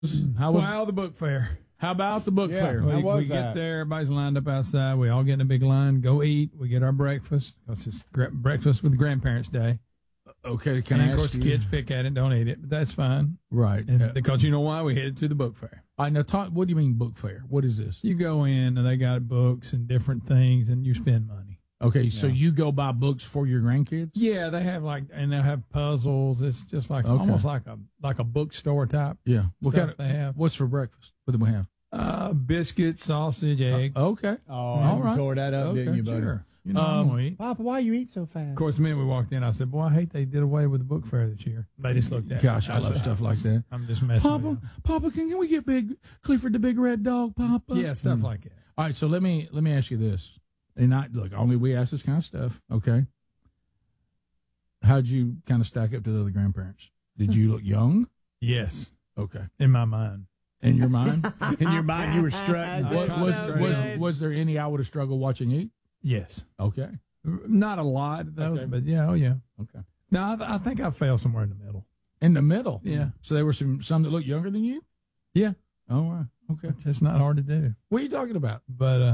How was? Wow, the book fair. How about the book fair? We get there, everybody's lined up outside. We all get in a big line, go eat. We get our breakfast. It's just breakfast with Grandparents' Day. Okay, and of course, the kids pick at it, don't eat it, but that's fine. Right. Because you know why? We headed to the book fair. I know. What do you mean book fair? What is this? You go in, and they got books and different things, and you spend money. Okay, so you go buy books for your grandkids? Yeah, they have and they'll have puzzles. It's just like almost like a bookstore type. Yeah. What kind of they have? What's for breakfast? What do we have? Biscuits, sausage, egg. Okay. Oh, all right. Tore that up, didn't you, buddy? Sure. You know, I'm gonna eat. Papa, why you eat so fast? Of course, the minute we walked in, I said, "Boy, I hate they did away with the book fair this year." They just looked at Gosh, me. I love stuff like that. I'm just messing with them. Papa, can we get Big Clifford the Big Red Dog, Papa? Yeah, stuff like that. All right, so let me ask you this. And only we ask this kind of stuff, okay? How'd you kind of stack up to the other grandparents? Did you look young? Yes. Okay. In my mind. In your mind? In your mind, you were strutting. Was there any I would have struggled watching eat? Yes. Okay. Not a lot, but yeah, oh yeah. Okay. No, I think I fell somewhere in the middle. In the middle? Yeah. So there were some that looked younger than you? Yeah. Oh, wow. Okay. It's not hard to do. What are you talking about? But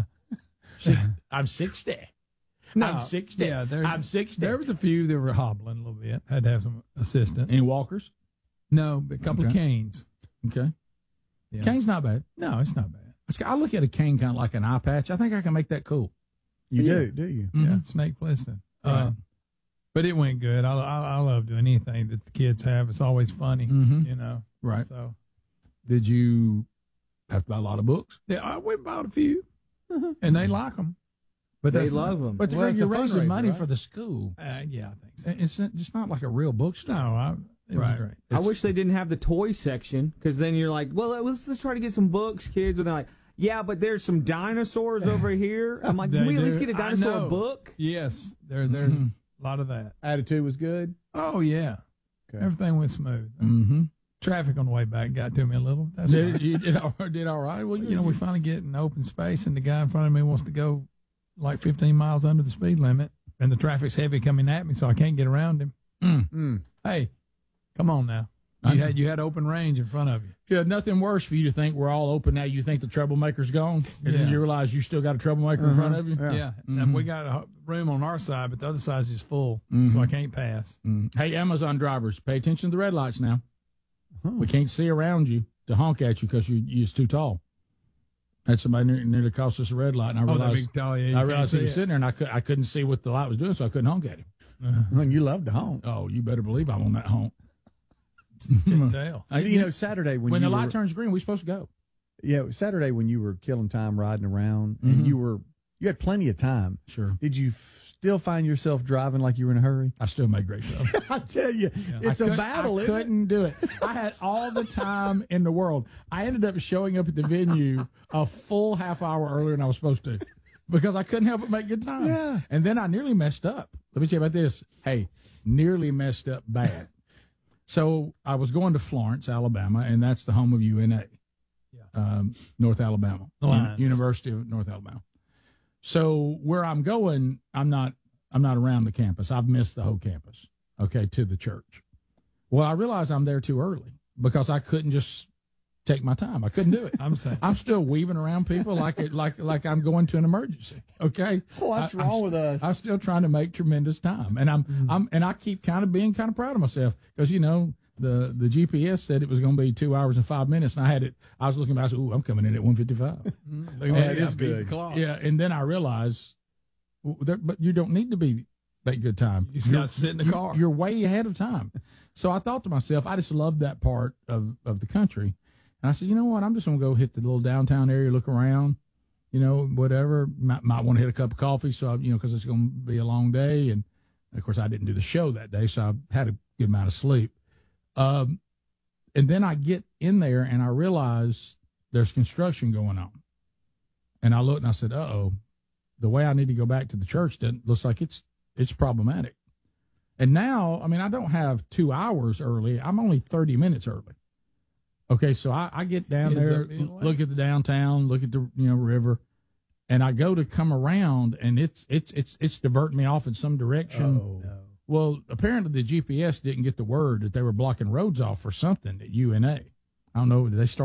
I'm 60. No, I'm 60. Yeah, I'm 60. There was a few that were hobbling a little bit. Had to have some assistance. Any walkers? No, but a couple of canes. Okay. Yeah. Cane's not bad. No, it's not bad. I look at a cane kind of like an eye patch. I think I can make that cool. You do you? Mm-hmm. Yeah, Snake Plissken. Right. But it went good. I love doing anything that the kids have. It's always funny, you know. Right. So, did you have to buy a lot of books? Yeah, I went and bought a few, and they like them. But they love them. But you're raising money for the school. Yeah, I think so. It's just not like a real bookstore. No, it was great. I wish they didn't have the toy section, because then you're like, well, let's try to get some books, kids. And they're like, yeah, but there's some dinosaurs over here. I'm like, can we at least get a dinosaur book? Yes, there's a lot of that. Attitude was good? Oh, yeah. Okay. Everything went smooth. Mm-hmm. Traffic on the way back got to me a little. That's You did all right? Well, you know, we finally get in open space, and the guy in front of me wants to go like 15 miles under the speed limit, and the traffic's heavy coming at me, so I can't get around him. Hey, come on now. You had open range in front of you. Yeah, nothing worse for you to think we're all open now. You think the troublemaker's gone, and then you realize you still got a troublemaker in front of you. Yeah. And we got a room on our side, but the other side's just full, so I can't pass. Hey, Amazon drivers, pay attention to the red lights now. We can't see around you to honk at you because you're too tall. Had somebody nearly cost us a red light, and I realized he was sitting there, and I couldn't see what the light was doing, so I couldn't honk at him. Well, you love to honk. Oh, you better believe I'm on that honk. Can tell. Saturday when the light turns green, we're supposed to go. Yeah, Saturday when you were killing time riding around, and you had plenty of time. Sure. Did you still find yourself driving like you were in a hurry? I still made great stuff. I tell you, it's a battle. I couldn't do it. I had all the time in the world. I ended up showing up at the venue a full half hour earlier than I was supposed to because I couldn't help but make good time. Yeah. And then I nearly messed up. Let me tell you about this. Hey, nearly messed up bad. So I was going to Florence, Alabama, and that's the home of UNA, North Alabama, University of North Alabama. So where I'm going, I'm not around the campus. I've missed the whole campus, to the church. Well, I realized I'm there too early because I couldn't just take my time. I couldn't do it. I'm still weaving around people like I'm going to an emergency. Okay. What's wrong with us? I'm still trying to make tremendous time, and I keep being kind of proud of myself because the GPS said it was going to be 2 hours and 5 minutes, and I was looking back. I said, "Ooh, I'm coming in at 1:55." That is good. Yeah, and then I realized, but you don't need to make good time. You just got to sit in the car. You're way ahead of time. So I thought to myself, I just love that part of the country. And I said, you know what? I'm just going to go hit the little downtown area, look around, whatever. Might want to hit a cup of coffee, so because it's going to be a long day. And of course, I didn't do the show that day, so I had a good amount of sleep. And then I get in there and I realize there's construction going on. And I looked and I said, uh-oh, the way I need to go back to the church looks like it's problematic. And now, I don't have 2 hours early. I'm only 30 minutes early. Okay, so I get down there, look at the downtown, look at the river, and I go to come around, and it's diverting me off in some direction. Oh. No. Well, apparently the GPS didn't get the word that they were blocking roads off for something at UNA. I don't know. Did they start